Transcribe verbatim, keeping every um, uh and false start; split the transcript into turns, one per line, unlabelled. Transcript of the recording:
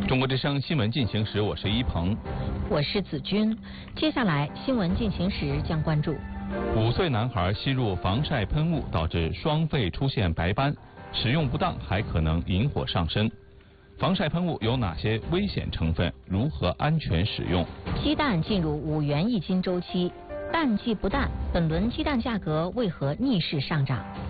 中国之声新闻进行时，我是一鹏，
我是子君。接下来新闻进行时将关注：
五岁男孩吸入防晒喷雾导致双肺出现白斑，使用不当还可能引火上身。防晒喷雾有哪些危险成分？如何安全使用？
鸡蛋进入五元一斤周期，淡季不淡，本轮鸡蛋价格为何逆势上涨？